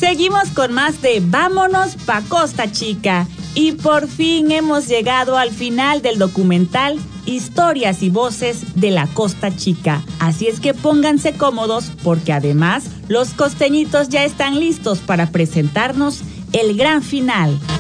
Seguimos con más de Vámonos pa' Costa Chica. Y por fin hemos llegado al final del documental Historias y Voces de la Costa Chica. Así es que pónganse cómodos porque además los costeñitos ya están listos para presentarnos el gran final.